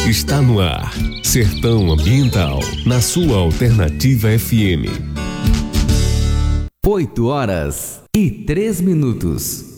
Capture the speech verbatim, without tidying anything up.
Está no ar, Sertão Ambiental, na sua Alternativa F M. oito horas e três minutos.